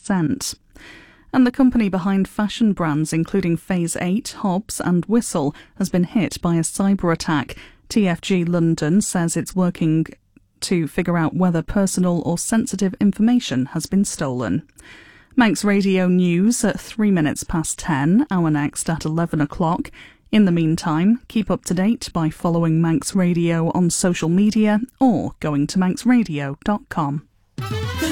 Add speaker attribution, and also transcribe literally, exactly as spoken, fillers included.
Speaker 1: percent. And the company behind fashion brands including Phase eight, Hobbs and Whistle has been hit by a cyber attack. T F G London says it's working to figure out whether personal or sensitive information has been stolen. Manx Radio News at three minutes past ten, our next at eleven o'clock. In the meantime, keep up to date by following Manx Radio on social media or going to manx radio dot com.